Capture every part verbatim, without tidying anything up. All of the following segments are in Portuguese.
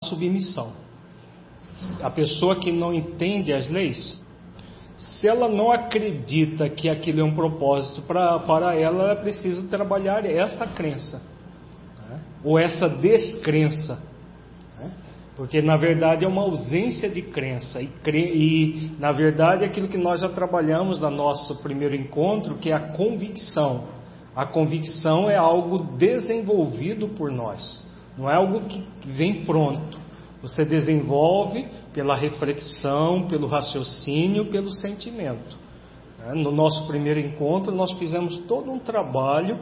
submissão. A pessoa que não entende as leis, se ela não acredita que aquilo é um propósito pra, para ela, ela precisa trabalhar essa crença, né? Ou essa descrença, né? Porque na verdade é uma ausência de crença, e, cre... e na verdade é aquilo que nós já trabalhamos no nosso primeiro encontro, que é a convicção. A convicção é algo desenvolvido por nós, não é algo que vem pronto. Você desenvolve pela reflexão, pelo raciocínio, pelo sentimento. No nosso primeiro encontro, nós fizemos todo um trabalho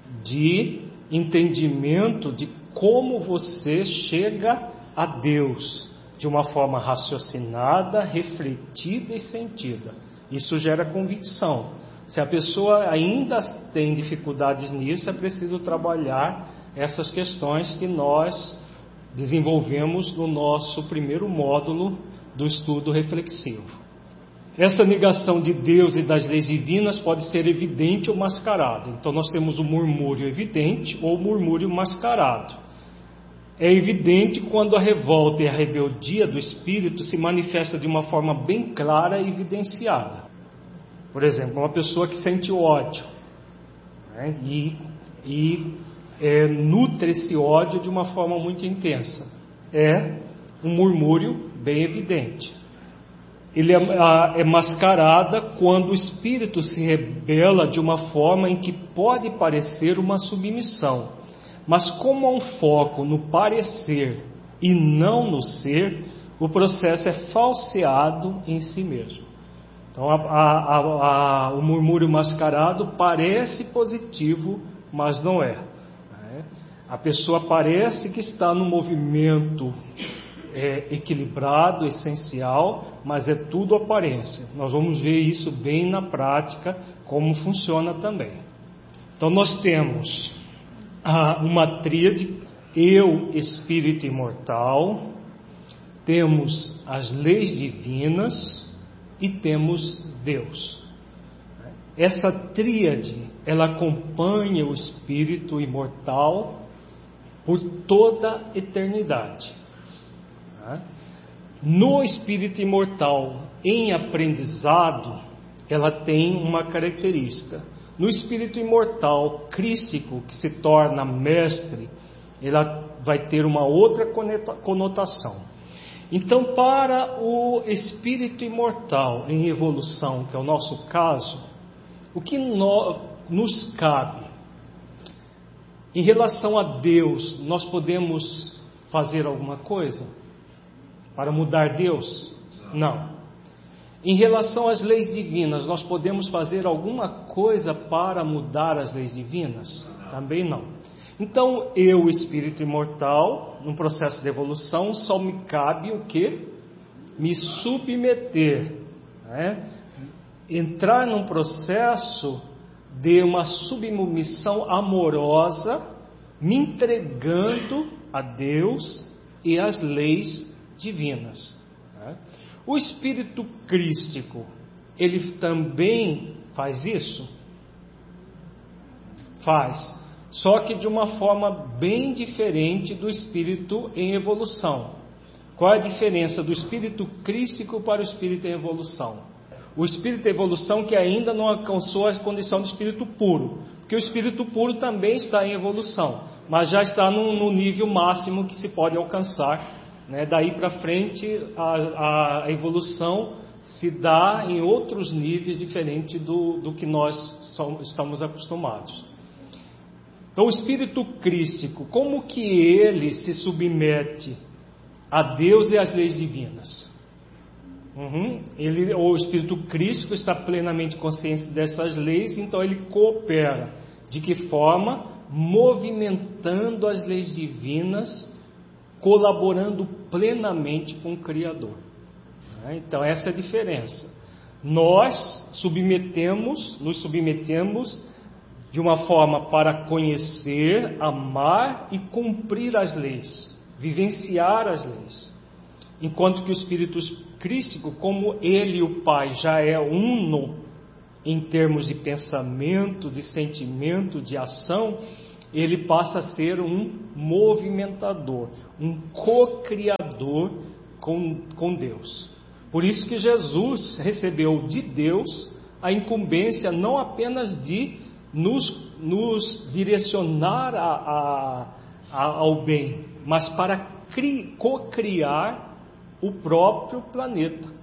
de entendimento de como você chega a Deus de uma forma raciocinada, refletida e sentida. Isso gera convicção. Se a pessoa ainda tem dificuldades nisso, é preciso trabalhar essas questões que nós desenvolvemos no nosso primeiro módulo do estudo reflexivo. Essa negação de Deus e das leis divinas pode ser evidente ou mascarada. Então nós temos o murmúrio evidente ou o murmúrio mascarado. É evidente quando a revolta e a rebeldia do espírito se manifesta de uma forma bem clara e evidenciada. Por exemplo, uma pessoa que sente ódio, né, e, e é, nutre esse ódio de uma forma muito intensa. É um murmúrio bem evidente. Ele é, é mascarada quando o espírito se rebela de uma forma em que pode parecer uma submissão. Mas como há um foco no parecer e não no ser, o processo é falseado em si mesmo. Então a, a, a, o murmúrio mascarado parece positivo, mas não é. A pessoa parece que está no movimento é, equilibrado, essencial, mas é tudo aparência. Nós vamos ver isso bem na prática, como funciona também. Então nós temos ah, uma tríade, eu, espírito imortal, temos as leis divinas e temos Deus. Essa tríade, ela acompanha o espírito imortal por toda a eternidade. No espírito imortal em aprendizado, ela tem uma característica. No espírito imortal crístico, que se torna mestre, ela vai ter uma outra conotação. Então, para o espírito imortal em evolução, que é o nosso caso, o que no, nos cabe? Em relação a Deus, nós podemos fazer alguma coisa para mudar Deus? Não. Em relação às leis divinas, nós podemos fazer alguma coisa para mudar as leis divinas? Também não. Então, eu, espírito imortal, num processo de evolução, só me cabe o quê? Me submeter, né? Entrar num processo de uma submissão amorosa, me entregando a Deus e às leis divinas. O espírito crístico, ele também faz isso? Faz. Só que de uma forma bem diferente do espírito em evolução. Qual é a diferença do espírito crístico para o espírito em evolução? O espírito em evolução que ainda não alcançou a condição de espírito puro. Porque o espírito puro também está em evolução, mas já está no, no nível máximo que se pode alcançar, né? Daí para frente a, a evolução se dá em outros níveis diferentes do, do que nós somos, estamos acostumados. Então o espírito crístico, como que ele se submete a Deus e às leis divinas? Uhum. Ele, o espírito crístico está plenamente consciente dessas leis, então ele coopera. De que forma? Movimentando as leis divinas, colaborando plenamente com o Criador. Então essa é a diferença. Nós submetemos, nos submetemos de uma forma para conhecer, amar e cumprir as leis, vivenciar as leis. Enquanto que o espírito crístico, como ele e o Pai já é uno em termos de pensamento, de sentimento, de ação, ele passa a ser um movimentador, um co-criador com, com Deus. Por isso que Jesus recebeu de Deus a incumbência não apenas de nos, nos direcionar a, a, a, ao bem, mas para cri, co-criar o próprio planeta.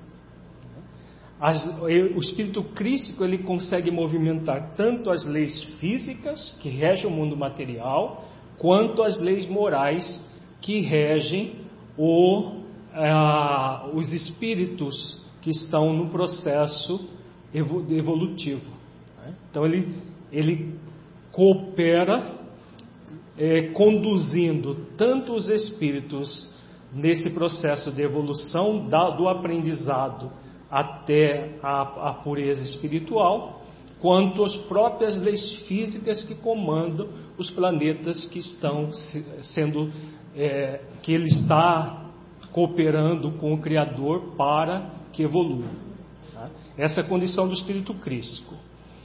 As, o Espírito Crístico ele consegue movimentar tanto as leis físicas que regem o mundo material, quanto as leis morais que regem o, ah, os espíritos que estão no processo evolutivo. Então ele, ele coopera é, conduzindo tanto os espíritos nesse processo de evolução da, do aprendizado até a, a pureza espiritual, quanto as próprias leis físicas que comandam os planetas que estão sendo, é, que ele está cooperando com o Criador para que evoluam. Tá? Essa é a condição do Espírito Crístico.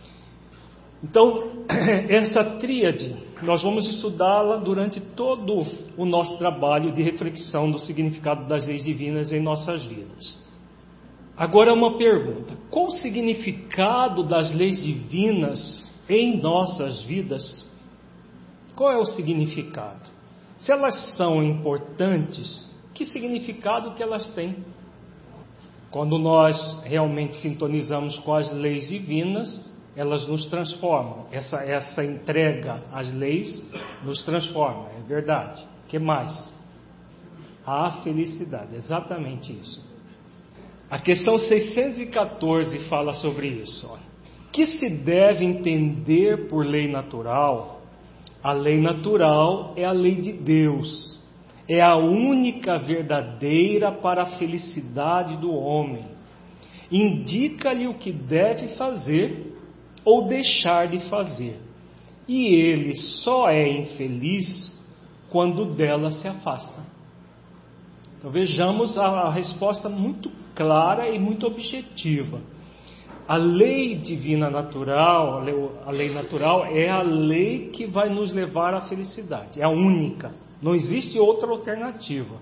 Então, essa tríade, nós vamos estudá-la durante todo o nosso trabalho de reflexão do significado das leis divinas em nossas vidas. Agora uma pergunta: qual o significado das leis divinas em nossas vidas? Qual é o significado? Se elas são importantes, que significado que elas têm? Quando nós realmente sintonizamos com as leis divinas, elas nos transformam. Essa, essa entrega às leis nos transforma, é verdade. O que mais? A felicidade, exatamente isso. A questão seiscentos e quatorze fala sobre isso. Ó. Que se deve entender por lei natural? A lei natural é a lei de Deus. É a única verdadeira para a felicidade do homem. Indica-lhe o que deve fazer ou deixar de fazer. E ele só é infeliz quando dela se afasta. Então vejamos a, a resposta muito clara e muito objetiva. A lei divina natural, a lei, a lei natural é a lei que vai nos levar à felicidade. É a única. Não existe outra alternativa.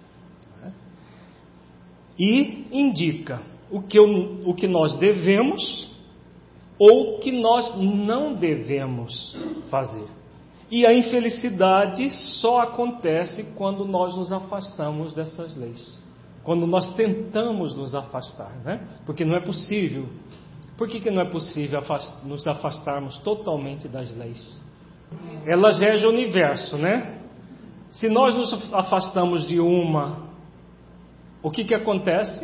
E indica o que, eu, o que nós devemos ou o que nós não devemos fazer. E a infelicidade só acontece quando nós nos afastamos dessas leis. Quando nós tentamos nos afastar, né? Porque não é possível. Por que, que não é possível afast- nos afastarmos totalmente das leis? Elas regem o universo, né? Se nós nos afastamos de uma, o que, que acontece?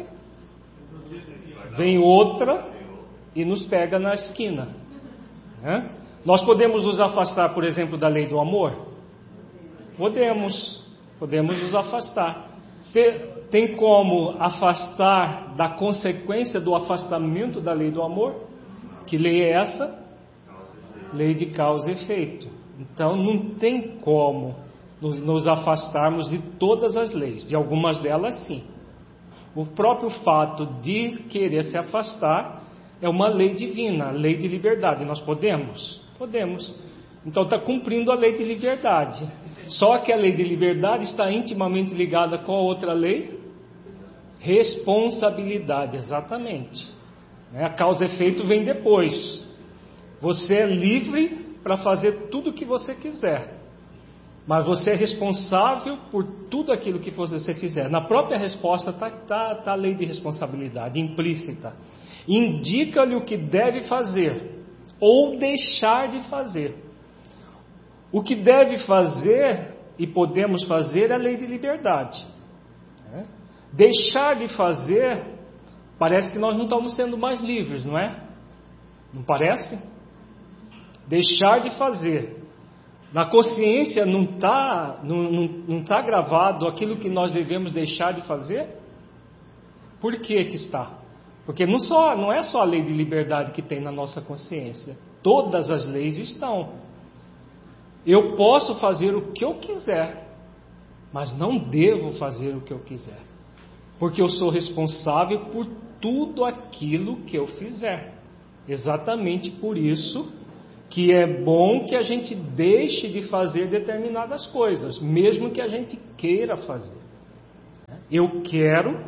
Vem outra e nos pega na esquina, né? Nós podemos nos afastar, por exemplo, da lei do amor? Podemos, podemos nos afastar. Tem como afastar da consequência do afastamento da lei do amor? Que lei é essa? Lei de causa e efeito. Então não tem como nos, nos afastarmos de todas as leis. De algumas delas sim. O próprio fato de querer se afastar é uma lei divina, a lei de liberdade. Nós podemos? Podemos. Então está cumprindo a lei de liberdade. Só que a lei de liberdade está intimamente ligada com a outra lei? Responsabilidade, exatamente. A causa e efeito vem depois. Você é livre para fazer tudo o que você quiser, mas você é responsável por tudo aquilo que você fizer. Na própria resposta está tá, tá a lei de responsabilidade implícita. Indica-lhe o que deve fazer ou deixar de fazer. O que deve fazer e podemos fazer é a lei de liberdade. É? Deixar de fazer, parece que nós não estamos sendo mais livres, não é? Não parece? Deixar de fazer. Na consciência não está não, não, não tá gravado aquilo que nós devemos deixar de fazer? Por que que está? Porque não, só, não é só a lei de liberdade que tem na nossa consciência. Todas as leis estão. Eu posso fazer o que eu quiser, mas não devo fazer o que eu quiser. Porque eu sou responsável por tudo aquilo que eu fizer. Exatamente por isso que é bom que a gente deixe de fazer determinadas coisas, mesmo que a gente queira fazer. Eu quero,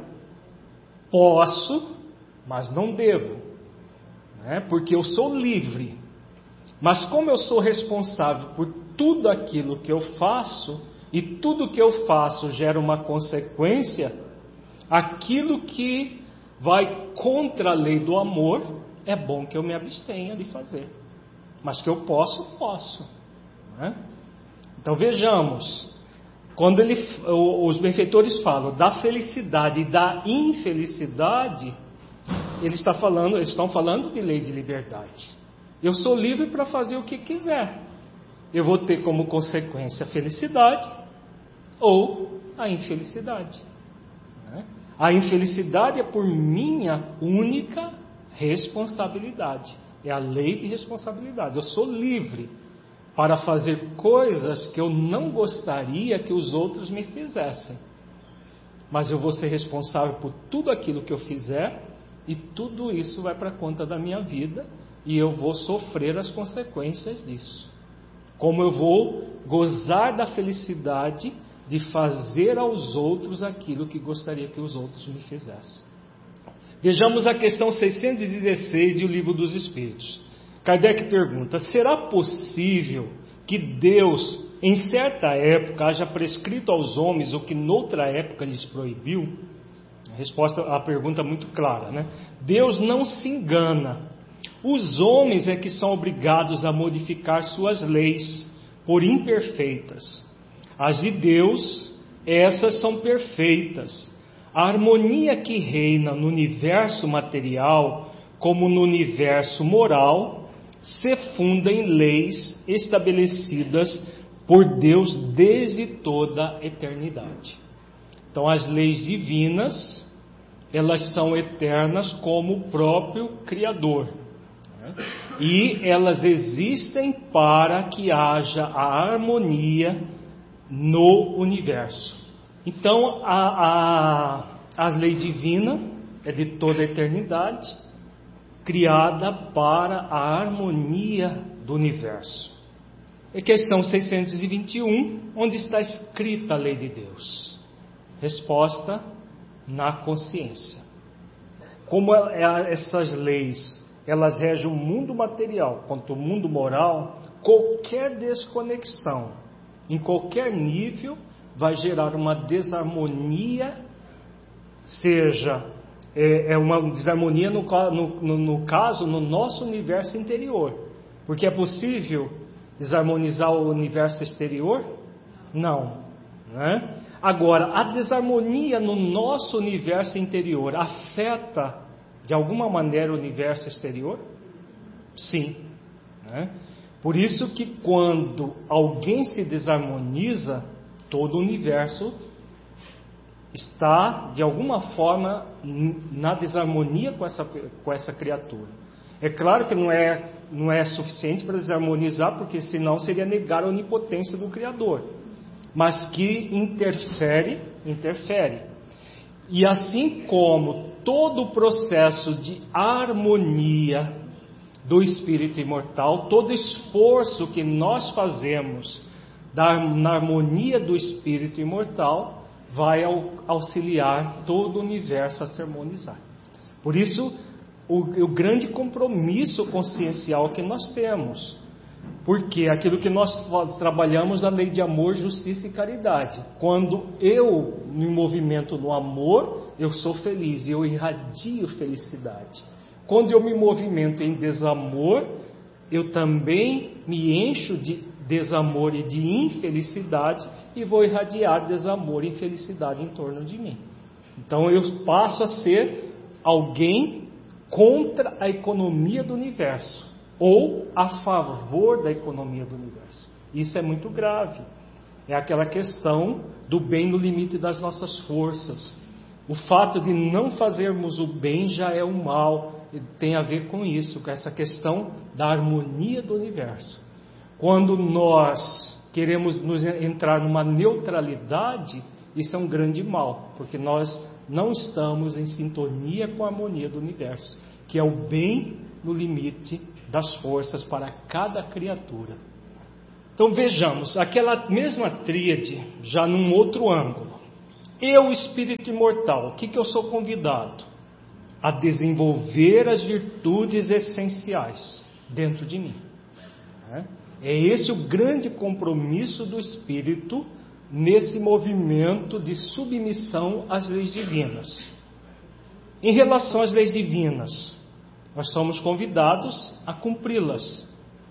posso, mas não devo, né? Porque eu sou livre. Mas como eu sou responsável por tudo aquilo que eu faço, e tudo que eu faço gera uma consequência, aquilo que vai contra a lei do amor, é bom que eu me abstenha de fazer. Mas que eu posso, posso, né? Então vejamos, quando ele, os benfeitores falam da felicidade e da infelicidade, ele está falando, eles estão falando de lei de liberdade. Eu sou livre para fazer o que quiser. Eu vou ter como consequência a felicidade ou a infelicidade, né? A infelicidade é por minha única responsabilidade. É a lei de responsabilidade. Eu sou livre para fazer coisas que eu não gostaria que os outros me fizessem. Mas eu vou ser responsável por tudo aquilo que eu fizer, e tudo isso vai para conta da minha vida, e eu vou sofrer as consequências disso. Como eu vou gozar da felicidade de fazer aos outros aquilo que gostaria que os outros me fizessem. Vejamos a questão seiscentos e dezesseis do Livro dos Espíritos. Kardec pergunta: será possível que Deus, em certa época, haja prescrito aos homens o que noutra época lhes proibiu? A resposta à pergunta é muito clara, né? Deus não se engana. Os homens é que são obrigados a modificar suas leis, por imperfeitas. As de Deus, essas são perfeitas. A harmonia que reina no universo material, como no universo moral, se funda em leis estabelecidas por Deus desde toda a eternidade. Então, as leis divinas, elas são eternas como o próprio Criador, né? E elas existem para que haja a harmonia no universo. Então, a, a, a lei divina é de toda a eternidade, criada para a harmonia do universo. É questão seiscentos e vinte e um, onde está escrita a lei de Deus? Resposta: na consciência. Como essas leis, elas regem o mundo material quanto o mundo moral, qualquer desconexão, em qualquer nível, vai gerar uma desarmonia, seja é, é uma desarmonia no, no, no caso, no nosso universo interior, porque é possível desarmonizar o universo exterior? Não, né? Agora, a desarmonia no nosso universo interior afeta de alguma maneira o universo exterior? Sim, né? Por isso que quando alguém se desarmoniza, todo o universo está de alguma forma na desarmonia com essa, com essa criatura. É claro que não é, não é suficiente para desarmonizar, porque senão seria negar a onipotência do Criador, mas que interfere, interfere. E assim como todo o processo de harmonia do espírito imortal, todo esforço que nós fazemos na harmonia do espírito imortal, vai auxiliar todo o universo a se harmonizar. Por isso, o, o grande compromisso consciencial que nós temos, porque aquilo que nós trabalhamos na lei de amor, justiça e caridade. Quando eu me movimento no amor, eu sou feliz e eu irradio felicidade. Quando eu me movimento em desamor, eu também me encho de desamor e de infelicidade e vou irradiar desamor e infelicidade em torno de mim. Então eu passo a ser alguém contra a economia do universo ou a favor da economia do universo. Isso é muito grave. É aquela questão do bem no limite das nossas forças. O fato de não fazermos o bem já é o mal. Tem a ver com isso, com essa questão da harmonia do universo. Quando nós queremos nos entrar numa neutralidade, isso é um grande mal, porque nós não estamos em sintonia com a harmonia do universo, que é o bem no limite das forças para cada criatura. Então vejamos, aquela mesma tríade, já num outro ângulo. Eu, espírito imortal, o que, que eu sou convidado? A desenvolver as virtudes essenciais dentro de mim. É esse o grande compromisso do espírito nesse movimento de submissão às leis divinas. Em relação às leis divinas, nós somos convidados a cumpri-las,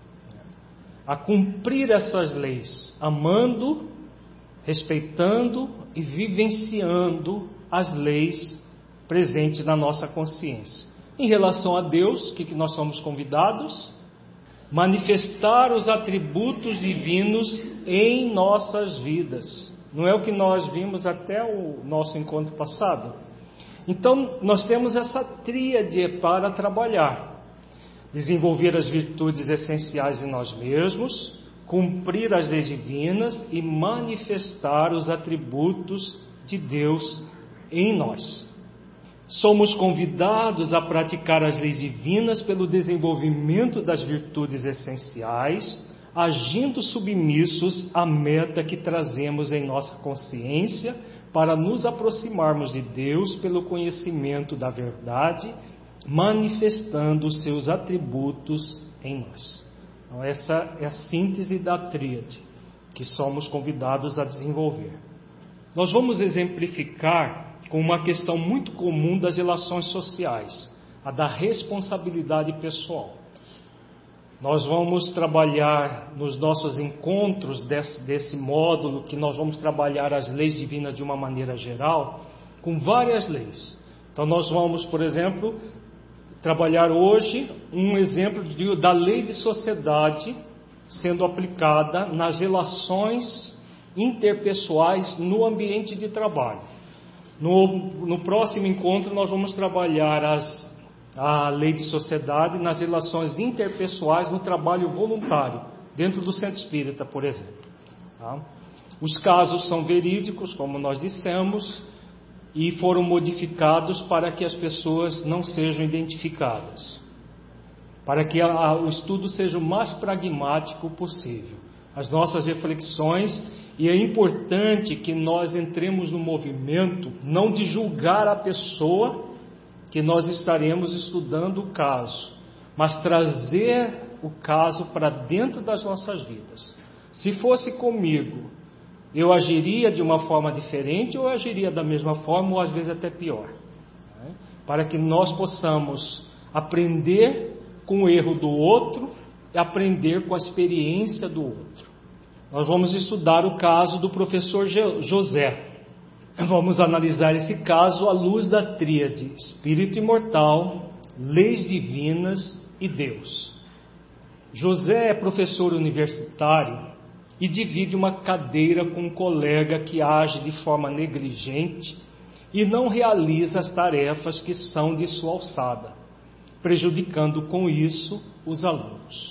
a cumprir essas leis, amando, respeitando e vivenciando as leis presentes na nossa consciência. Em relação a Deus, o que, que nós somos convidados? Manifestar os atributos divinos em nossas vidas. Não é o que nós vimos até o nosso encontro passado? Então, nós temos essa tríade para trabalhar. Desenvolver as virtudes essenciais em nós mesmos, cumprir as leis divinas e manifestar os atributos de Deus em nós. Somos convidados a praticar as leis divinas pelo desenvolvimento das virtudes essenciais, agindo submissos à meta que trazemos em nossa consciência para nos aproximarmos de Deus pelo conhecimento da verdade, manifestando os seus atributos em nós. Então, essa é a síntese da tríade que somos convidados a desenvolver. Nós vamos exemplificar com uma questão muito comum das relações sociais, a da responsabilidade pessoal. Nós vamos trabalhar nos nossos encontros desse, desse módulo, que nós vamos trabalhar as leis divinas de uma maneira geral, com várias leis. Então nós vamos, por exemplo, trabalhar hoje um exemplo de, da lei de sociedade sendo aplicada nas relações interpessoais no ambiente de trabalho. No, no próximo encontro nós vamos trabalhar as, a lei de sociedade nas relações interpessoais no trabalho voluntário, dentro do centro espírita, por exemplo. Tá? Os casos são verídicos, como nós dissemos, e foram modificados para que as pessoas não sejam identificadas, para que a, o estudo seja o mais pragmático possível. As nossas reflexões, e é importante que nós entremos no movimento, não de julgar a pessoa que nós estaremos estudando o caso, mas trazer o caso para dentro das nossas vidas. Se fosse comigo, eu agiria de uma forma diferente ou eu agiria da mesma forma ou às vezes até pior, né? Para que nós possamos aprender com o erro do outro e aprender com a experiência do outro. Nós vamos estudar o caso do professor José. Vamos analisar esse caso à luz da tríade Espírito Imortal, Leis Divinas e Deus. José é professor universitário e divide uma cadeira com um colega que age de forma negligente e não realiza as tarefas que são de sua alçada, prejudicando com isso os alunos.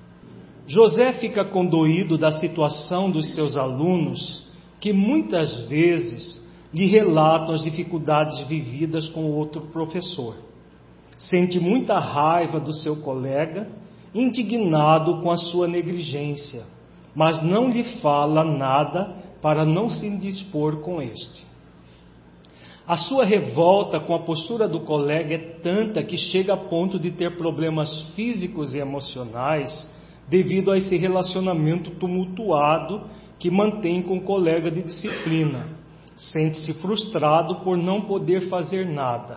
José fica condoído da situação dos seus alunos, que muitas vezes lhe relatam as dificuldades vividas com outro professor. Sente muita raiva do seu colega, indignado com a sua negligência, mas não lhe fala nada para não se indispor com este. A sua revolta com a postura do colega é tanta que chega a ponto de ter problemas físicos e emocionais devido a esse relacionamento tumultuado que mantém com o colega de disciplina. Sente-se frustrado por não poder fazer nada.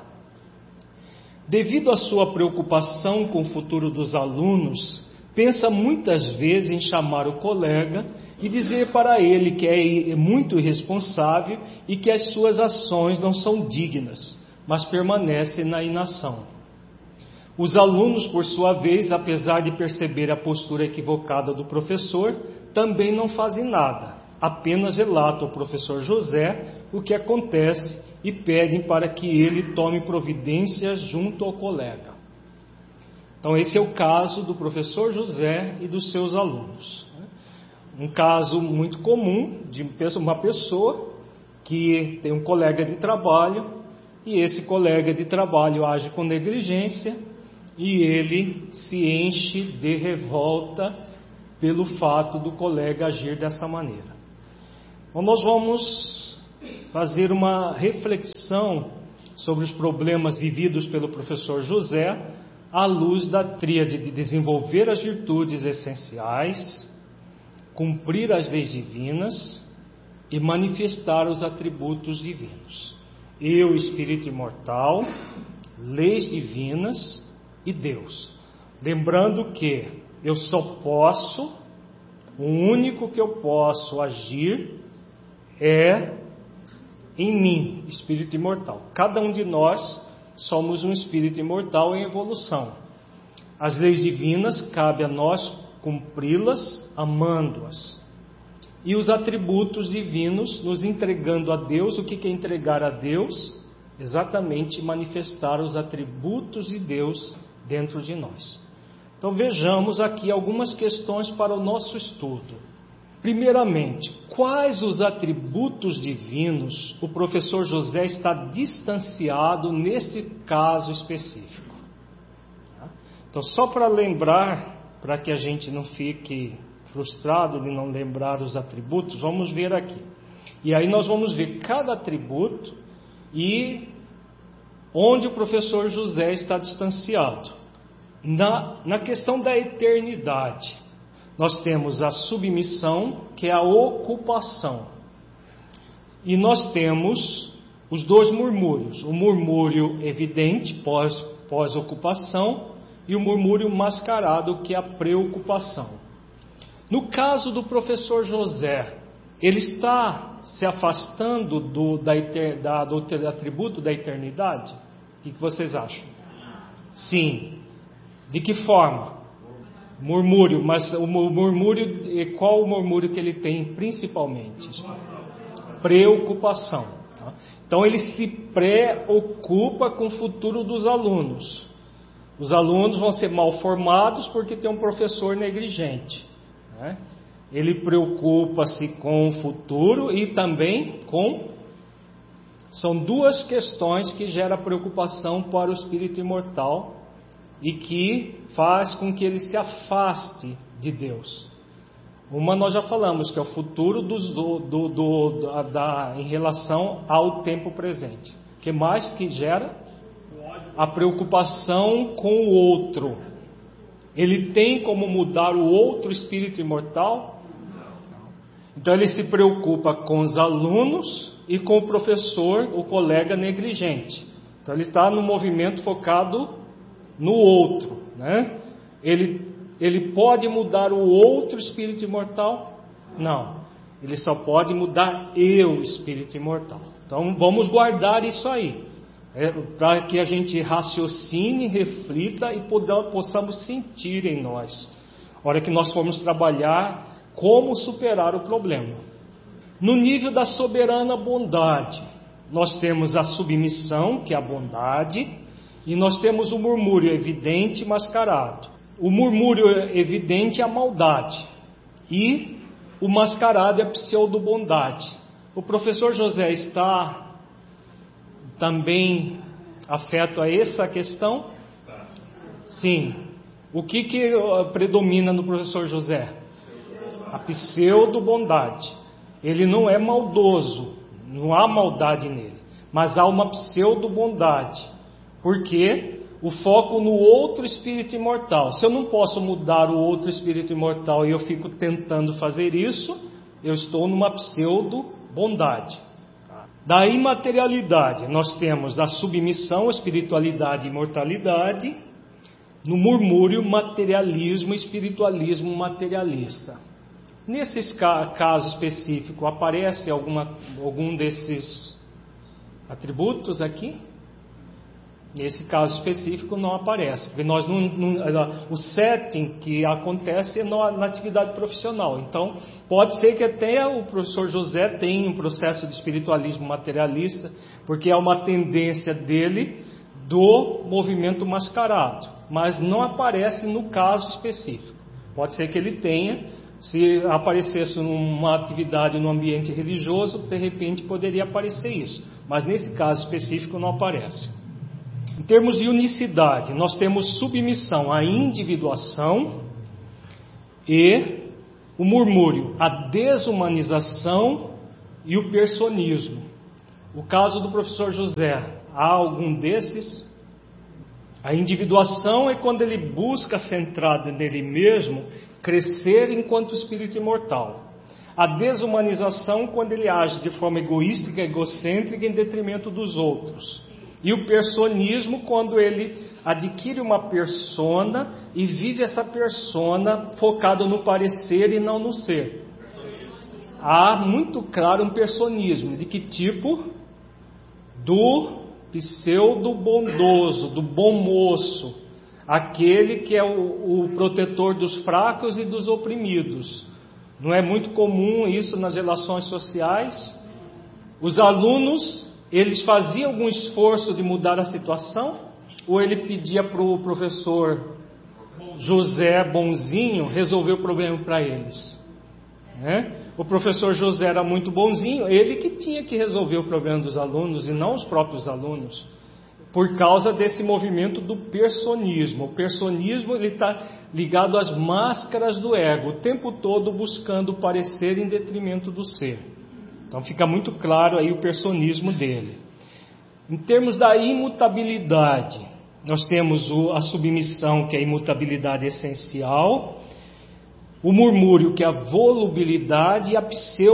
Devido à sua preocupação com o futuro dos alunos, pensa muitas vezes em chamar o colega e dizer para ele que é muito irresponsável e que as suas ações não são dignas, mas permanecem na inação. Os alunos, por sua vez, apesar de perceber a postura equivocada do professor, também não fazem nada, apenas relatam ao professor José o que acontece e pedem para que ele tome providências junto ao colega. Então esse é o caso do professor José e dos seus alunos. Um caso muito comum de uma pessoa que tem um colega de trabalho e esse colega de trabalho age com negligência e ele se enche de revolta pelo fato do colega agir dessa maneira. Então nós vamos fazer uma reflexão sobre os problemas vividos pelo professor José à luz da tríade de desenvolver as virtudes essenciais, cumprir as leis divinas e manifestar os atributos divinos. Eu, espírito imortal, leis divinas e Deus. Lembrando que eu só posso, o único que eu posso agir é em mim, espírito imortal. Cada um de nós somos um espírito imortal em evolução. As leis divinas cabe a nós cumpri-las amando-as. E os atributos divinos, nos entregando a Deus. O que é entregar a Deus? Exatamente manifestar os atributos de Deus dentro de nós. Então vejamos aqui algumas questões para o nosso estudo. Primeiramente, quais os atributos divinos o professor José está distanciado nesse caso específico? Então, só para lembrar, para que a gente não fique frustrado de não lembrar os atributos, vamos ver aqui. E aí nós vamos ver cada atributo e onde o professor José está distanciado. Na, na questão da eternidade, nós temos a submissão, que é a ocupação. E nós temos os dois murmúrios. O murmúrio evidente, pós, pós-ocupação, e o murmúrio mascarado, que é a preocupação. No caso do professor José, ele está se afastando do, da, da, do atributo da eternidade? O que vocês acham? Sim. De que forma? Murmúrio, mas o murmúrio, qual o murmúrio que ele tem principalmente? Preocupação. Tá? Então ele se preocupa com o futuro dos alunos. Os alunos vão ser mal formados porque tem um professor negligente. Né? Ele preocupa-se com o futuro e também com... São duas questões que geram preocupação para o espírito imortal e que faz com que ele se afaste de Deus. Uma nós já falamos, que é o futuro dos, do, do, do, da, da, em relação ao tempo presente. O que mais que gera? A preocupação com o outro. Ele tem como mudar o outro espírito imortal? Então ele se preocupa com os alunos e com o professor, o colega negligente. Então ele está no movimento focado no outro, né? Ele, ele pode mudar o outro espírito imortal? Não. Ele só pode mudar eu, espírito imortal. Então vamos guardar isso aí, é, para que a gente raciocine, reflita e podamos, possamos sentir em nós, a hora que nós formos trabalhar como superar o problema. No nível da soberana bondade, nós temos a submissão, que é a bondade, e nós temos o murmúrio evidente e mascarado. O murmúrio evidente é a maldade. E o mascarado é a pseudo-bondade. O professor José está também afeto a essa questão? Sim. O que, que predomina no professor José? A pseudo-bondade. Ele não é maldoso, não há maldade nele, mas há uma pseudo-bondade. Porque o foco no outro espírito imortal. Se eu não posso mudar o outro espírito imortal e eu fico tentando fazer isso, eu estou numa pseudo-bondade. Da imaterialidade, nós temos a submissão, espiritualidade e imortalidade. No murmúrio, materialismo, espiritualismo materialista. Nesse caso específico, aparece alguma, algum desses atributos aqui? Nesse caso específico não aparece, porque nós não, não, o setting que acontece é na, na atividade profissional. Então, pode ser que até o professor José tenha um processo de espiritualismo materialista, porque é uma tendência dele do movimento mascarado, mas não aparece no caso específico. Pode ser que ele tenha, se aparecesse numa atividade no ambiente religioso, de repente poderia aparecer isso, mas nesse caso específico não aparece. Em termos de unicidade, nós temos submissão à individuação e o murmúrio, a desumanização e o personismo. O caso do professor José, há algum desses? A individuação é quando ele busca, centrado nele mesmo, crescer enquanto espírito imortal. A desumanização, quando ele age de forma egoística, egocêntrica, em detrimento dos outros. E o personismo, quando ele adquire uma persona e vive essa persona focado no parecer e não no ser. Há muito claro um personismo. De que tipo? Do pseudo bondoso, do bom moço, aquele que é o, o protetor dos fracos e dos oprimidos. Não é muito comum isso nas relações sociais? Os alunos, eles faziam algum esforço de mudar a situação? Ou ele pedia para o professor José bonzinho resolver o problema para eles? Né? O professor José era muito bonzinho, ele que tinha que resolver o problema dos alunos e não os próprios alunos, por causa desse movimento do personismo. O personismo está ligado às máscaras do ego, o tempo todo buscando parecer em detrimento do ser. Então fica muito claro aí o personismo dele. Em termos da imutabilidade, nós temos a submissão, que é a imutabilidade essencial, o murmúrio, que é a volubilidade, e a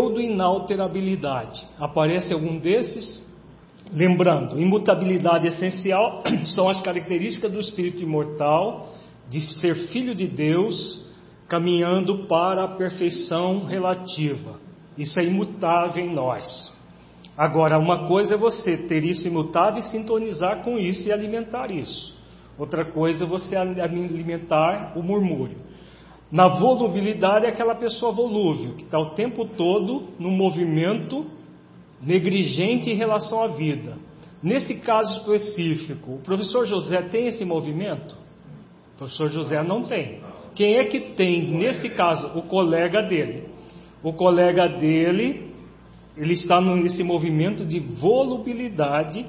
pseudo-inalterabilidade. Aparece algum desses? Lembrando, imutabilidade essencial são as características do espírito imortal, de ser filho de Deus, caminhando para a perfeição relativa. Isso é imutável em nós. Agora, uma coisa é você ter isso imutável e sintonizar com isso e alimentar isso. Outra coisa é você alimentar o murmúrio. Na volubilidade é aquela pessoa volúvel, que está o tempo todo no movimento negligente em relação à vida. Nesse caso específico, o professor José tem esse movimento? O professor José não tem. Quem é que tem, nesse caso? O colega dele. O colega dele, ele está nesse movimento de volubilidade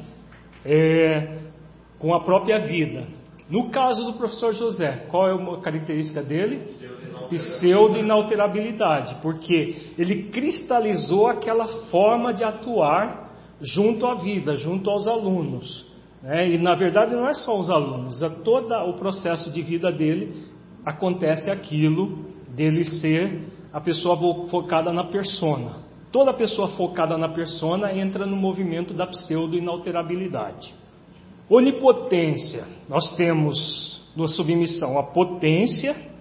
é, com a própria vida. No caso do professor José, qual é a característica dele? Pseudo-inalterabilidade, porque ele cristalizou aquela forma de atuar junto à vida, junto aos alunos. Né? E na verdade não é só os alunos, é todo o processo de vida dele acontece aquilo dele ser a pessoa focada na persona. Toda pessoa focada na persona entra no movimento da pseudo-inalterabilidade. Onipotência, nós temos na submissão a potência,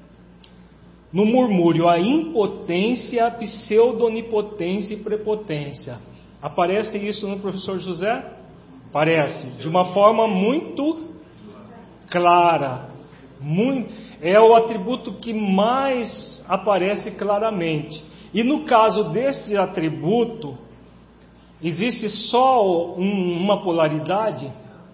no murmúrio a impotência, a pseudo-onipotência e prepotência. Aparece isso no professor José? Aparece, de uma forma muito clara. Muito, é o atributo que mais aparece claramente. E no caso deste atributo, existe só um, uma polaridade?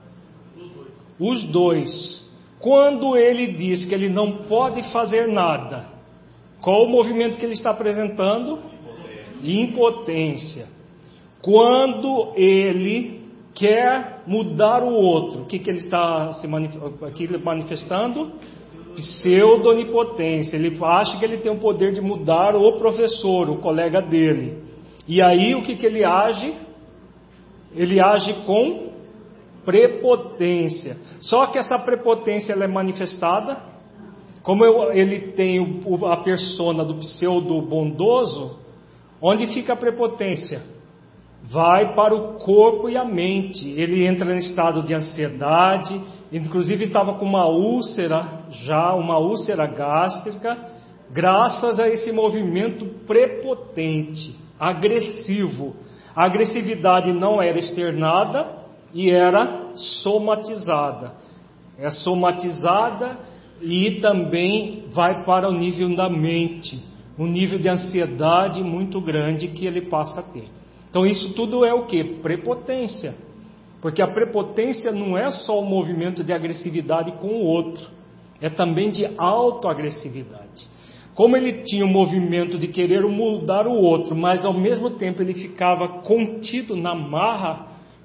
Os dois. Quando ele diz que ele não pode fazer nada, qual o movimento que ele está apresentando? Impotência. Quando ele quer mudar o outro, o que, que ele está se manifestando? Pseudo-onipotência. Ele acha que ele tem o poder de mudar o professor, o colega dele. E aí o que, que ele age? Ele age com prepotência. Só que essa prepotência ela é manifestada, como eu, ele tem o, a persona do pseudo bondoso, onde fica a prepotência? Vai para o corpo e a mente. Ele entra em estado de ansiedade, inclusive estava com uma úlcera, já uma úlcera gástrica, graças a esse movimento prepotente, agressivo. A agressividade não era externada e era somatizada. É somatizada e também vai para o nível da mente, um nível de ansiedade muito grande que ele passa a ter. Então isso tudo é o que? Prepotência. Porque a prepotência não é só o movimento de agressividade com o outro, é também de autoagressividade. Como ele tinha o movimento de querer mudar o outro, mas ao mesmo tempo ele ficava contido na marra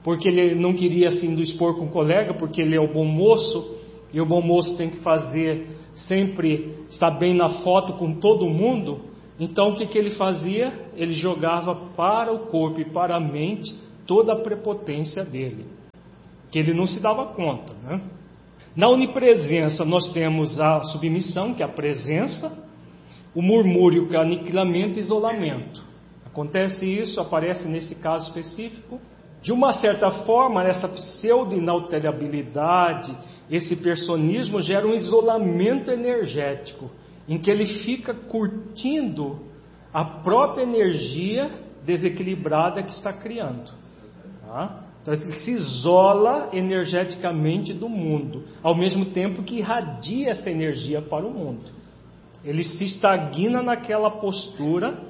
porque ele não queria assim expor com o colega, porque ele é o bom moço, e o bom moço tem que fazer sempre estar bem na foto com todo mundo. Então o que, que ele fazia? Ele jogava para o corpo e para a mente toda a prepotência dele, que ele não se dava conta, né? Na onipresença nós temos a submissão, que é a presença, o murmúrio, que é o aniquilamento e isolamento. Acontece isso, aparece nesse caso específico. De uma certa forma, essa pseudo-inalterabilidade, esse personismo gera um isolamento energético, em que ele fica curtindo a própria energia desequilibrada que está criando. Tá? Então ele se isola energeticamente do mundo, ao mesmo tempo que irradia essa energia para o mundo. Ele se estagna naquela postura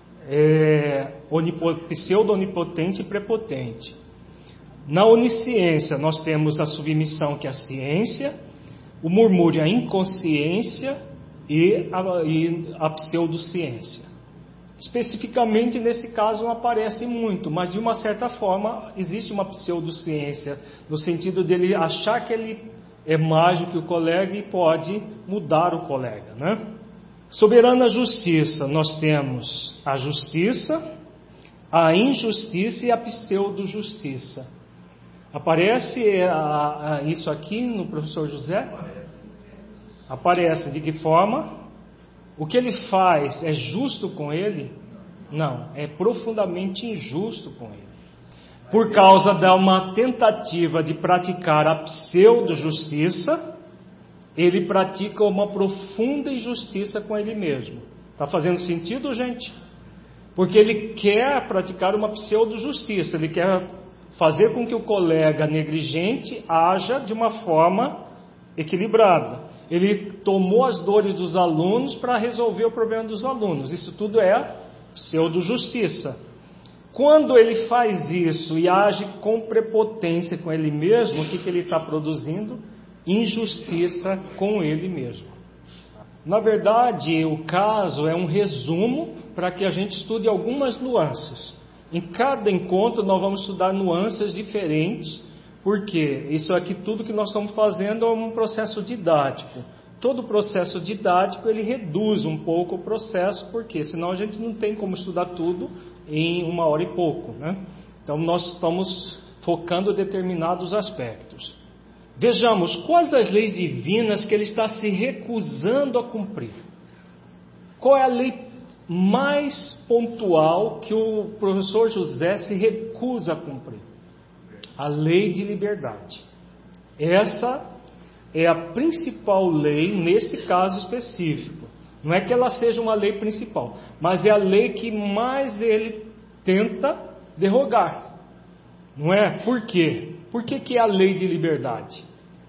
é, pseudo-onipotente e prepotente. Na onisciência nós temos a submissão, que é a ciência, o murmúrio, a inconsciência e a, e a pseudociência. Especificamente nesse caso não aparece muito, mas de uma certa forma existe uma pseudociência, no sentido dele achar que ele é mais do que o colega e pode mudar o colega, né? Soberana justiça, nós temos a justiça, a injustiça e a pseudo-justiça. Aparece a, a, isso aqui no professor José? Aparece de que forma? O que ele faz é justo com ele? Não, é profundamente injusto com ele. Por causa de uma tentativa de praticar a pseudo-justiça, ele pratica uma profunda injustiça com ele mesmo. Está fazendo sentido, gente? Porque ele quer praticar uma pseudo-justiça, ele quer fazer com que o colega negligente haja de uma forma equilibrada. Ele tomou as dores dos alunos para resolver o problema dos alunos. Isso tudo é pseudo-justiça. Quando ele faz isso e age com prepotência com ele mesmo, o que, que ele está produzindo? Injustiça com ele mesmo. Na verdade, o caso é um resumo para que a gente estude algumas nuances. Em cada encontro nós vamos estudar nuances diferentes, porque isso aqui tudo que nós estamos fazendo é um processo didático. Todo processo didático ele reduz um pouco o processo, porque senão a gente não tem como estudar tudo em uma hora e pouco, né? Então nós estamos focando determinados aspectos. Vejamos quais as leis divinas que ele está se recusando a cumprir. Qual é a lei mais pontual que o professor José se recusa a cumprir? A lei de liberdade. Essa é a principal lei nesse caso específico. Não é que ela seja uma lei principal, mas é a lei que mais ele tenta derrogar. Não é? Por quê? Por que, que é a lei de liberdade?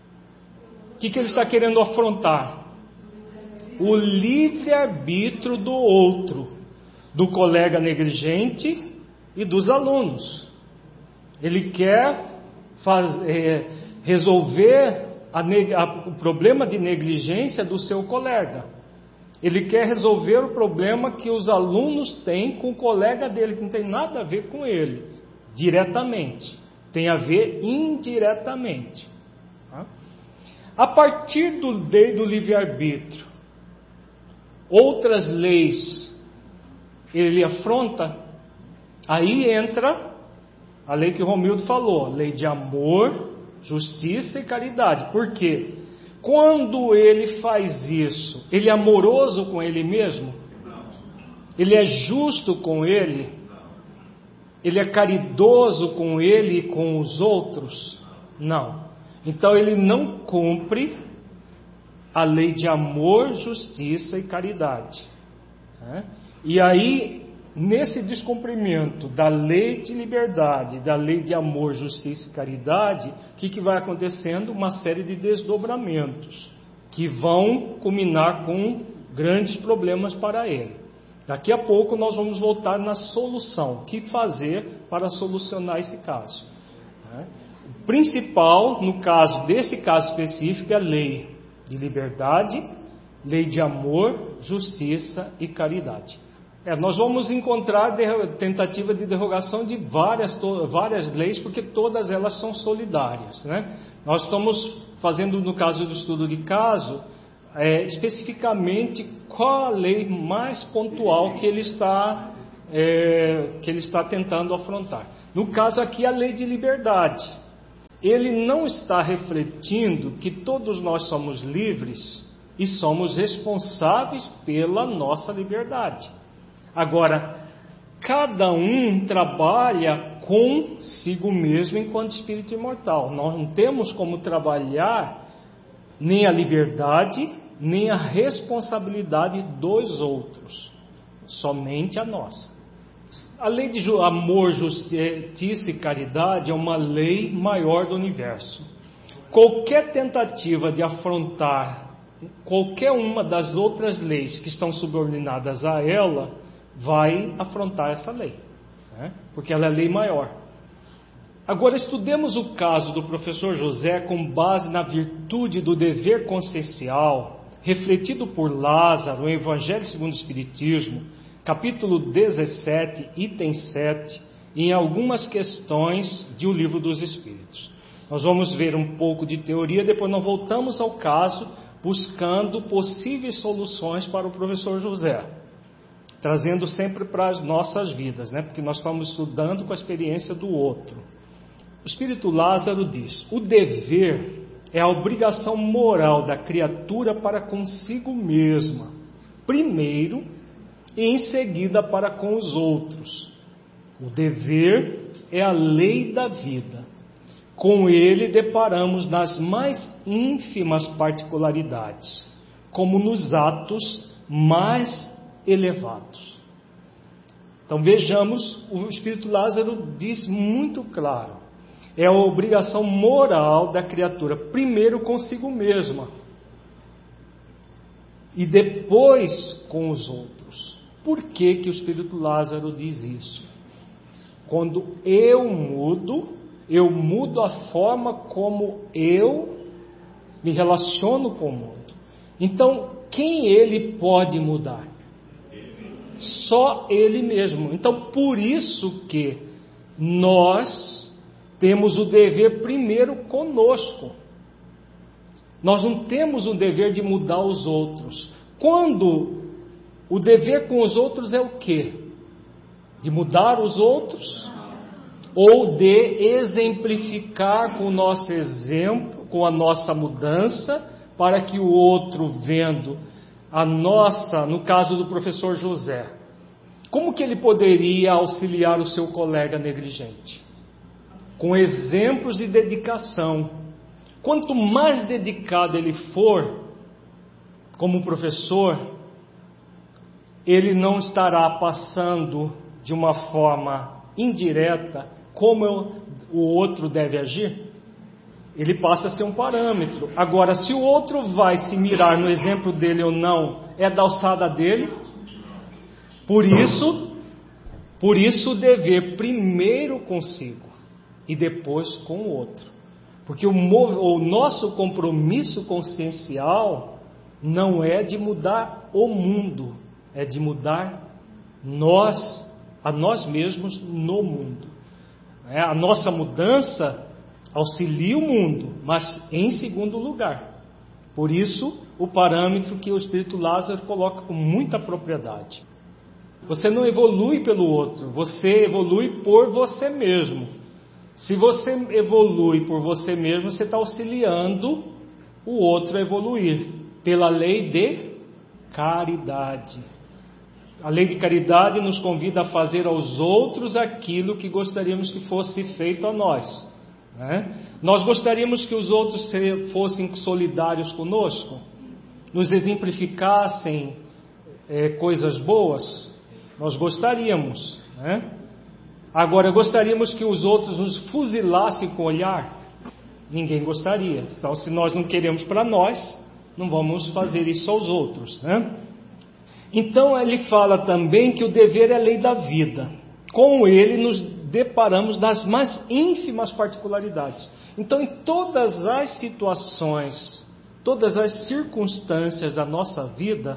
O que, que ele está querendo afrontar? O livre-arbítrio do outro, do colega negligente e dos alunos. Ele quer faz, é, resolver a, a, o problema de negligência do seu colega. Ele quer resolver o problema que os alunos têm com o colega dele, que não tem nada a ver com ele, diretamente. Tem a ver indiretamente. Tá? A partir do lei do livre-arbítrio, outras leis ele afronta, aí entra a lei que o Romildo falou, lei de amor, justiça e caridade. Por quê? Quando ele faz isso, ele é amoroso com ele mesmo? Ele é justo com ele? Ele é caridoso com ele e com os outros? Não. Então ele não cumpre a lei de amor, justiça e caridade. E aí, nesse descumprimento da lei de liberdade, da lei de amor, justiça e caridade, o que, que vai acontecendo? Uma série de desdobramentos que vão culminar com grandes problemas para ele. Daqui a pouco nós vamos voltar na solução. O que fazer para solucionar esse caso? O principal, no caso desse caso específico, é a lei de liberdade, lei de amor, justiça e caridade. É, nós vamos encontrar tentativa de derrogação de várias, várias leis, porque todas elas são solidárias, né? Nós estamos fazendo, no caso do estudo de caso, é, especificamente qual a lei mais pontual que ele está, é, que ele está tentando afrontar. No caso aqui, a lei de liberdade. Ele não está refletindo que todos nós somos livres e somos responsáveis pela nossa liberdade. Agora, cada um trabalha consigo mesmo enquanto espírito imortal. Nós não temos como trabalhar nem a liberdade, nem a responsabilidade dos outros, somente a nossa. A lei de amor, justiça e caridade é uma lei maior do universo. Qualquer tentativa de afrontar qualquer uma das outras leis que estão subordinadas a ela vai afrontar essa lei, né? Porque ela é a lei maior. Agora estudemos o caso do professor José com base na virtude do dever consciencial refletido por Lázaro no Evangelho segundo o Espiritismo, capítulo dezessete, item sete, e em algumas questões de O Livro dos Espíritos. Nós vamos ver um pouco de teoria, depois nós voltamos ao caso, buscando possíveis soluções para o professor José, trazendo sempre para as nossas vidas, né? Porque nós estamos estudando com a experiência do outro. O Espírito Lázaro diz: o dever é a obrigação moral da criatura para consigo mesma, primeiro, e em seguida para com os outros. O dever é a lei da vida. Com ele deparamos nas mais ínfimas particularidades, como nos atos mais elevados. Então vejamos, o Espírito Lázaro diz muito claro: é a obrigação moral da criatura, primeiro consigo mesma, e depois com os outros. Por que que o Espírito Lázaro diz isso? Quando eu mudo, eu mudo a forma como eu me relaciono com o mundo. Então, quem ele pode mudar? Só ele mesmo. Então, por isso que nós temos o dever primeiro conosco. Nós não temos o dever de mudar os outros. Quando o dever com os outros é o quê? De mudar os outros? Ou de exemplificar com o nosso exemplo, com a nossa mudança, para que o outro, vendo a nossa, no caso do professor José, como que ele poderia auxiliar o seu colega negligente? Com exemplos de dedicação. Quanto mais dedicado ele for, como professor, ele não estará passando de uma forma indireta como eu, o outro deve agir. Ele passa a ser um parâmetro. Agora, se o outro vai se mirar no exemplo dele ou não, é da alçada dele. Por isso, por isso o dever primeiro consigo e depois com o outro. Porque o, o nosso compromisso consciencial não é de mudar o mundo, é de mudar nós, a nós mesmos no mundo. É, a nossa mudança auxilia o mundo, mas em segundo lugar. Por isso, o parâmetro que o Espírito Lázaro coloca com muita propriedade. Você não evolui pelo outro, você evolui por você mesmo. Se você evolui por você mesmo, você está auxiliando o outro a evoluir, pela lei de caridade. A lei de caridade nos convida a fazer aos outros aquilo que gostaríamos que fosse feito a nós, né? Nós gostaríamos que os outros fossem solidários conosco, nos exemplificassem é, coisas boas. Nós gostaríamos, né? Agora, gostaríamos que os outros nos fuzilassem com o olhar? Ninguém gostaria. Então, se nós não queremos para nós, não vamos fazer isso aos outros, né? Então ele fala também que o dever é a lei da vida. Com ele nos deparamos nas mais ínfimas particularidades. Então, em todas as situações, todas as circunstâncias da nossa vida,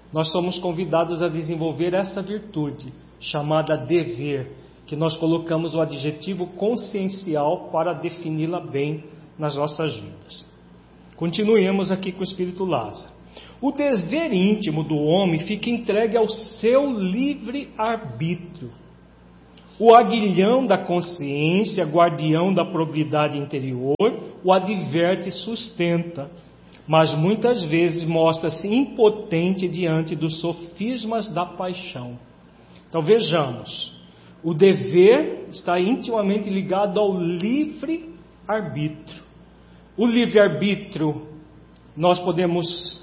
nós somos convidados a desenvolver essa virtude, chamada dever, que nós colocamos o adjetivo consciencial para defini-la bem nas nossas vidas. Continuemos aqui com o Espírito Lázaro. O dever íntimo do homem fica entregue ao seu livre arbítrio. O aguilhão da consciência, guardião da probidade interior, o adverte e sustenta, mas muitas vezes mostra-se impotente diante dos sofismas da paixão. Então vejamos, o dever está intimamente ligado ao livre-arbítrio. O livre-arbítrio, nós podemos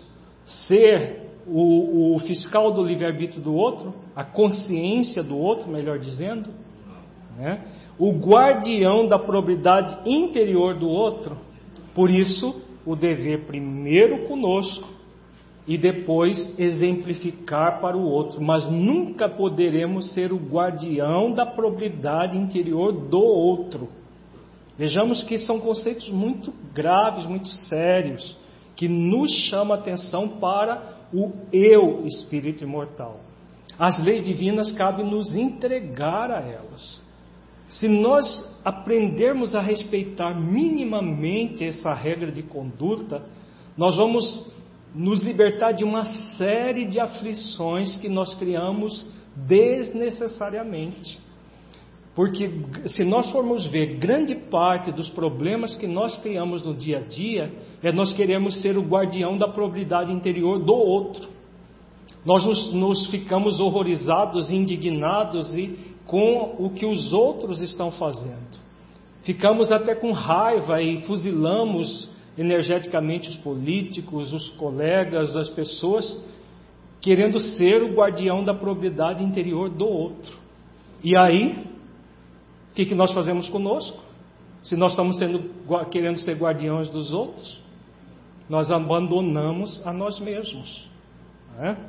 ser o, o fiscal do livre-arbítrio do outro, a consciência do outro, melhor dizendo, né? O guardião da probidade interior do outro. Por isso, o dever primeiro conosco e depois exemplificar para o outro, mas nunca poderemos ser o guardião da probidade interior do outro. Vejamos que são conceitos muito graves, muito sérios, que nos chamam a atenção para o eu, espírito imortal. As leis divinas cabe nos entregar a elas. Se nós aprendermos a respeitar minimamente essa regra de conduta, nós vamos nos libertar de uma série de aflições que nós criamos desnecessariamente. Porque se nós formos ver, grande parte dos problemas que nós criamos no dia a dia, é nós queremos ser o guardião da probidade interior do outro. Nós nos, nos ficamos horrorizados, indignados e com o que os outros estão fazendo. Ficamos até com raiva e fuzilamos energeticamente os políticos, os colegas, as pessoas, querendo ser o guardião da probidade interior do outro. E aí, o que, que nós fazemos conosco? Se nós estamos sendo, querendo ser guardiões dos outros, nós abandonamos a nós mesmos. Não é?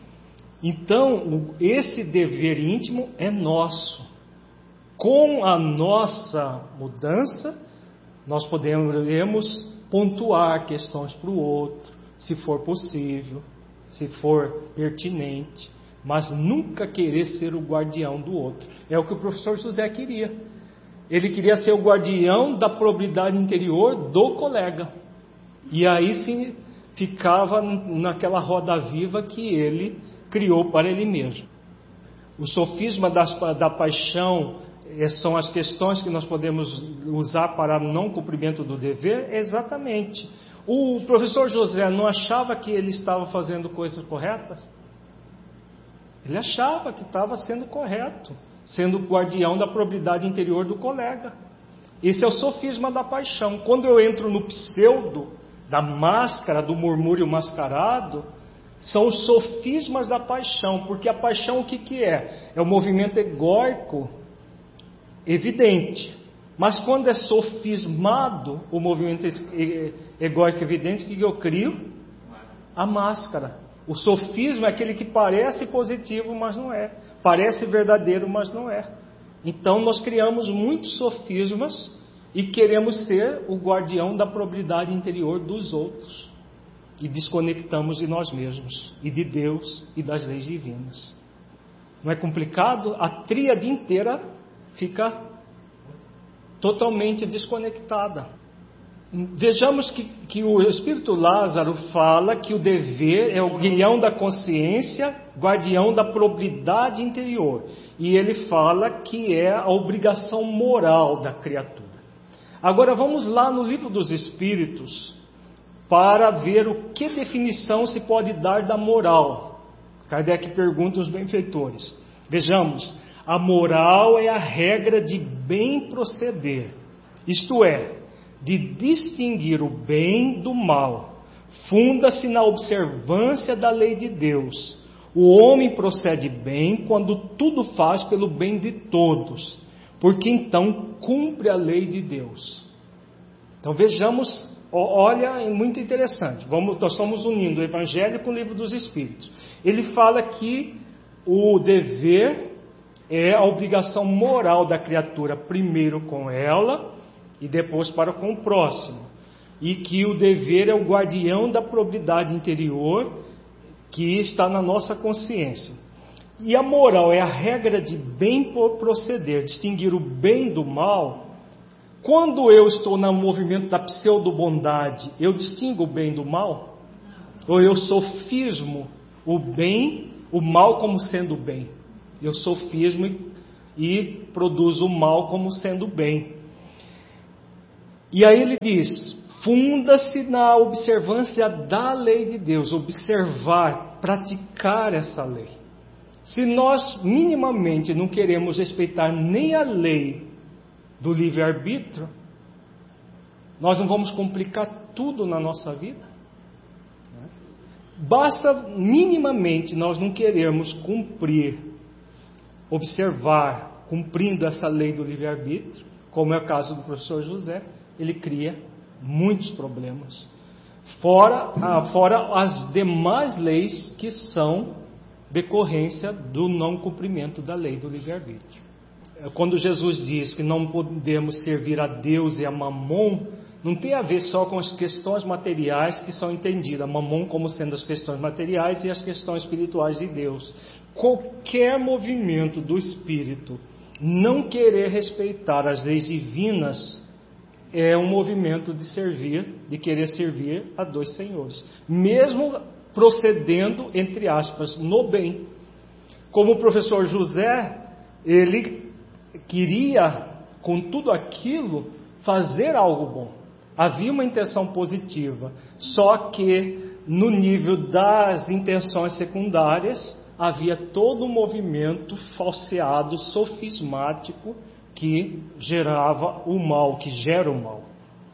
Então, esse dever íntimo é nosso. Com a nossa mudança, nós podemos pontuar questões para o outro, se for possível, se for pertinente, mas nunca querer ser o guardião do outro. É o que o professor José queria. Ele queria ser o guardião da probidade interior do colega. E aí sim ficava naquela roda viva que ele criou para ele mesmo. O sofisma das, da paixão são as questões que nós podemos usar para não cumprimento do dever? Exatamente. O professor José não achava que ele estava fazendo coisas corretas? Ele achava que estava sendo correto, sendo o guardião da probidade interior do colega. Esse é o sofisma da paixão. Quando eu entro no pseudo, da máscara, do murmúrio mascarado, são os sofismas da paixão, porque a paixão o que, que é? É o movimento egóico evidente, mas quando é sofismado o movimento egóico evidente, o que eu crio? A máscara. O sofisma é aquele que parece positivo, mas não é, parece verdadeiro, mas não é. Então nós criamos muitos sofismas e queremos ser o guardião da probidade interior dos outros. E desconectamos de nós mesmos, e de Deus, e das leis divinas. Não é complicado? A tríade inteira fica totalmente desconectada. Vejamos que, que o Espírito Lázaro fala que o dever é o guião da consciência, guardião da probidade interior. E ele fala que é a obrigação moral da criatura. Agora vamos lá no Livro dos Espíritos, para ver o que definição se pode dar da moral. Kardec pergunta aos benfeitores. Vejamos, a moral é a regra de bem proceder, isto é, de distinguir o bem do mal. Funda-se na observância da lei de Deus. O homem procede bem quando tudo faz pelo bem de todos, porque então cumpre a lei de Deus. Então vejamos. Olha, é muito interessante. Vamos, nós estamos unindo o Evangelho com o Livro dos Espíritos. Ele fala que o dever é a obrigação moral da criatura, primeiro com ela e depois para com o próximo. E que o dever é o guardião da probidade interior que está na nossa consciência. E a moral é a regra de bem proceder, distinguir o bem do mal. Quando eu estou no movimento da pseudo-bondade, eu distingo o bem do mal? Ou eu sofismo o bem, o mal como sendo bem? Eu sofismo e, e produzo o mal como sendo bem. E aí ele diz, funda-se na observância da lei de Deus, observar, praticar essa lei. Se nós minimamente não queremos respeitar nem a lei do livre-arbítrio, nós não vamos complicar tudo na nossa vida? Basta minimamente nós não queremos cumprir, observar, cumprindo essa lei do livre-arbítrio, como é o caso do professor José, ele cria muitos problemas. Fora, ah, fora as demais leis que são decorrência do não cumprimento da lei do livre-arbítrio. Quando Jesus diz que não podemos servir a Deus e a Mamon, não tem a ver só com as questões materiais que são entendidas, a Mamon como sendo as questões materiais e as questões espirituais de Deus. Qualquer movimento do espírito não querer respeitar as leis divinas é um movimento de servir, de querer servir a dois senhores, mesmo procedendo, entre aspas, no bem. Como o professor José, ele queria, com tudo aquilo, fazer algo bom. Havia uma intenção positiva, só que no nível das intenções secundárias, havia todo um movimento falseado, sofismático, que gerava o mal, que gera o mal.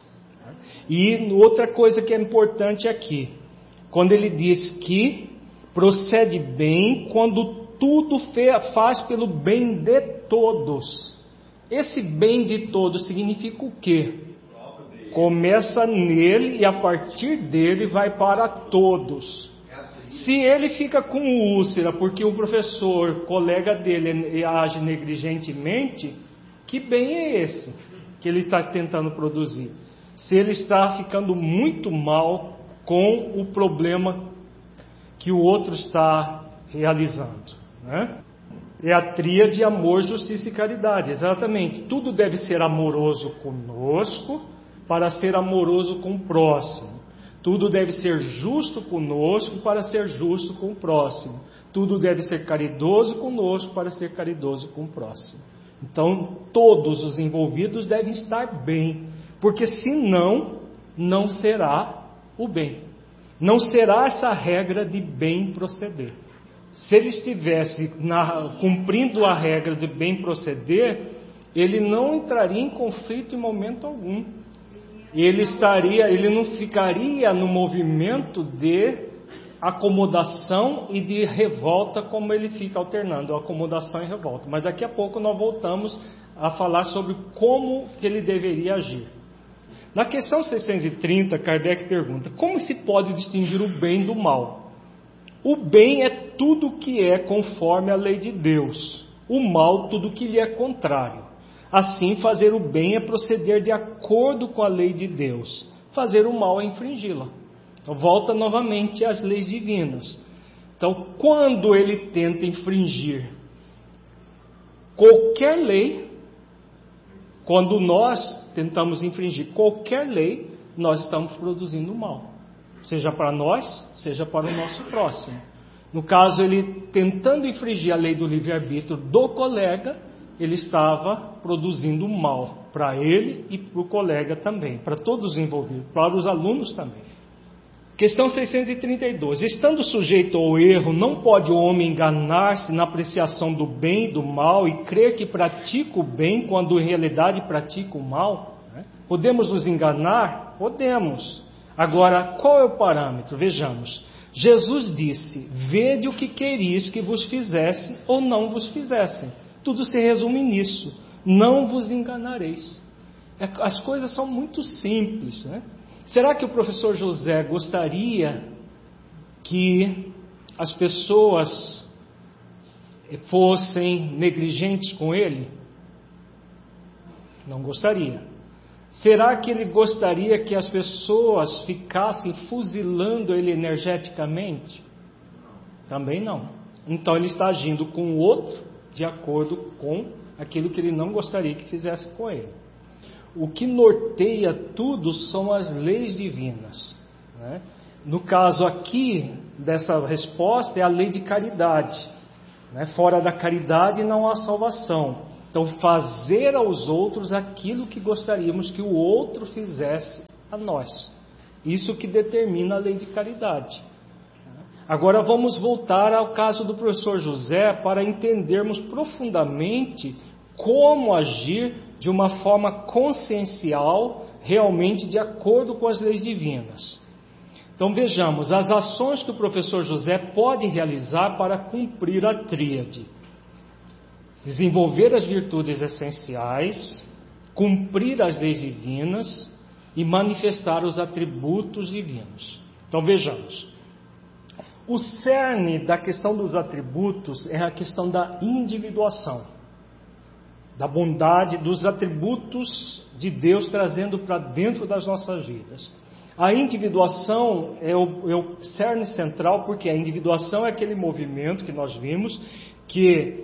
E outra coisa que é importante aqui, quando ele diz que procede bem quando tudo faz pelo bem de todos. Esse bem de todos significa o quê? Começa nele e a partir dele vai para todos. Se ele fica com úlcera porque o professor, colega dele, age negligentemente, que bem é esse que ele está tentando produzir? Se ele está ficando muito mal com o problema que o outro está realizando, né? É a tríade amor, justiça e caridade, exatamente. Tudo deve ser amoroso conosco para ser amoroso com o próximo. Tudo deve ser justo conosco para ser justo com o próximo. Tudo deve ser caridoso conosco para ser caridoso com o próximo. Então, todos os envolvidos devem estar bem, porque senão, não será o bem. Não será essa regra de bem proceder. Se ele estivesse na, cumprindo a regra de bem proceder, ele não entraria em conflito em momento algum. Ele estaria, ele não ficaria no movimento de acomodação e de revolta, como ele fica alternando, acomodação e revolta. Mas daqui a pouco nós voltamos a falar sobre como que ele deveria agir. Na questão seiscentos e trinta, Kardec pergunta, como se pode distinguir o bem do mal? O bem é tudo que é conforme a lei de Deus, o mal tudo que lhe é contrário. Assim, fazer o bem é proceder de acordo com a lei de Deus, fazer o mal é infringi-la. Então, volta novamente às leis divinas. Então, quando ele tenta infringir qualquer lei, quando nós tentamos infringir qualquer lei, nós estamos produzindo mal. Seja para nós, seja para o nosso próximo. No caso, ele tentando infringir a lei do livre-arbítrio do colega, ele estava produzindo mal para ele e para o colega também, para todos os envolvidos, para os alunos também. Questão seiscentos e trinta e dois. Estando sujeito ao erro, não pode o homem enganar-se na apreciação do bem e do mal e crer que pratica o bem quando em realidade pratica o mal? Podemos nos enganar? Podemos. Agora, qual é o parâmetro? Vejamos. Jesus disse, vede o que queris que vos fizesse ou não vos fizessem. Tudo se resume nisso. Não vos enganareis. As coisas são muito simples, né? Será que o professor José gostaria que as pessoas fossem negligentes com ele? Não gostaria. Será que ele gostaria que as pessoas ficassem fuzilando ele energeticamente? Também não. Então ele está agindo com o outro de acordo com aquilo que ele não gostaria que fizesse com ele. O que norteia tudo são as leis divinas, né? No caso aqui dessa resposta é a lei de caridade, né? Fora da caridade não há salvação. Então fazer aos outros aquilo que gostaríamos que o outro fizesse a nós. Isso que determina a lei de caridade. Agora vamos voltar ao caso do professor José para entendermos profundamente como agir de uma forma consciencial, realmente de acordo com as leis divinas. Então vejamos, as ações que o professor José pode realizar para cumprir a tríade: desenvolver as virtudes essenciais, cumprir as leis divinas e manifestar os atributos divinos. Então vejamos, o cerne da questão dos atributos é a questão da individuação, da bondade, dos atributos de Deus trazendo para dentro das nossas vidas. A individuação é o, é o cerne central, porque a individuação é aquele movimento que nós vimos, que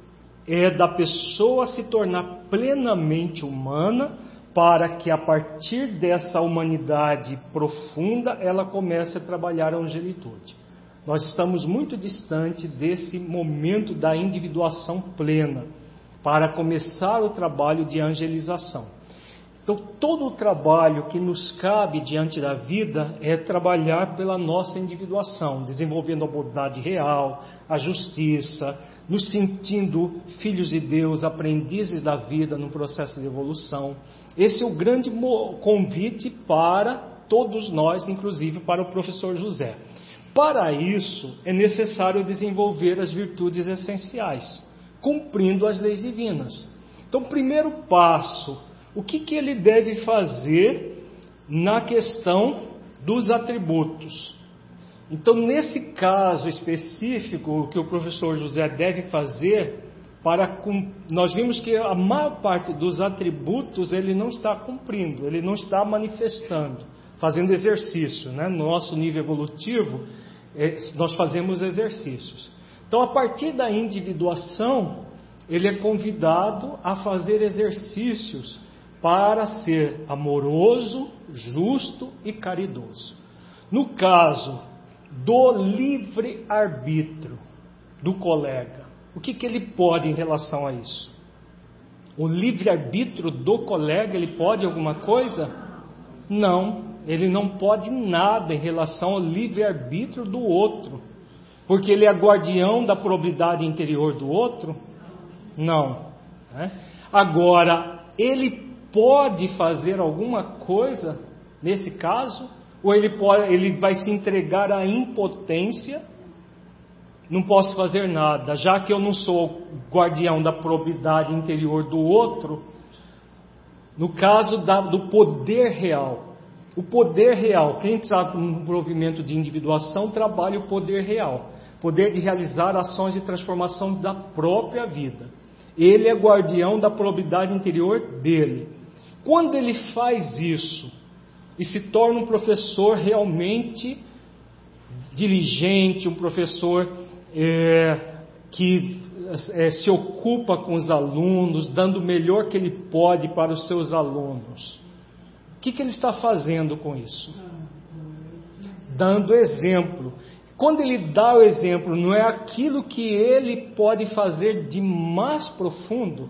é da pessoa se tornar plenamente humana, para que a partir dessa humanidade profunda, ela comece a trabalhar a angelitude. Nós estamos muito distante desse momento da individuação plena, para começar o trabalho de angelização. Então, todo o trabalho que nos cabe diante da vida é trabalhar pela nossa individuação, desenvolvendo a bondade real, a justiça, nos sentindo filhos de Deus, aprendizes da vida no processo de evolução. Esse é o grande convite para todos nós, inclusive para o professor José. Para isso, é necessário desenvolver as virtudes essenciais, cumprindo as leis divinas. Então, primeiro passo, o que, que ele deve fazer na questão dos atributos? Então, nesse caso específico, o que o professor José deve fazer, para nós vimos que a maior parte dos atributos ele não está cumprindo, ele não está manifestando, fazendo exercício, né? No nosso nível evolutivo, nós fazemos exercícios. Então, a partir da individuação, ele é convidado a fazer exercícios para ser amoroso, justo e caridoso. No caso do livre-arbítrio do colega, o que, que ele pode em relação a isso? O livre-arbítrio do colega, ele pode alguma coisa? Não, ele não pode nada em relação ao livre-arbítrio do outro, porque ele é guardião da probidade interior do outro? Não. Né? Agora, ele pode fazer alguma coisa nesse caso? Ou ele, pode, ele vai se entregar à impotência? Não posso fazer nada, já que eu não sou guardião da probidade interior do outro. No caso da, do poder real, o poder real, quem está com um movimento de individuação trabalha o poder real, poder de realizar ações de transformação da própria vida. Ele é guardião da probidade interior dele. Quando ele faz isso e se torna um professor realmente diligente, um professor é, que é, se ocupa com os alunos, dando o melhor que ele pode para os seus alunos, o que, que ele está fazendo com isso? Dando exemplo. Quando ele dá o exemplo, não é aquilo que ele pode fazer de mais profundo?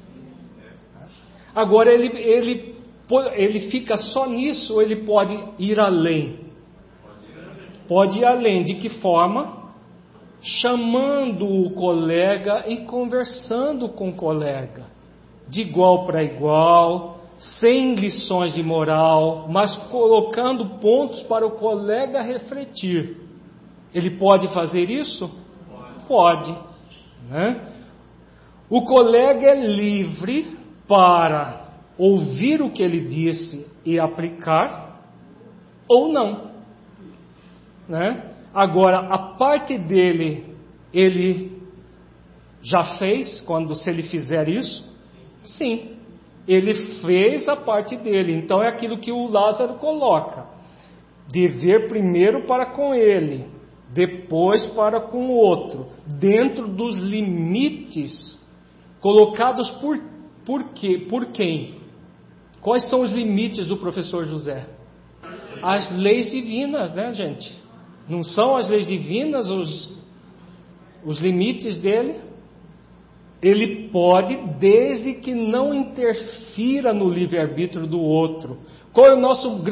Agora, ele, ele, ele fica só nisso ou ele pode ir além? Pode ir além. De que forma? Chamando o colega e conversando com o colega, de igual para igual, sem lições de moral, mas colocando pontos para o colega refletir. Ele pode fazer isso? Pode. Né? O colega é livre para ouvir o que ele disse e aplicar, ou não. Né? Agora, a parte dele, ele já fez, quando se ele fizer isso? Sim, ele fez a parte dele. Então é aquilo que o Lázaro coloca: dever primeiro para com ele, depois para com o outro, dentro dos limites colocados por, por, quê? Por quem? Quais são os limites do professor José? As leis divinas, né, gente? Não são as leis divinas os, os limites dele? Ele pode, desde que não interfira no livre-arbítrio do outro. Qual é o nosso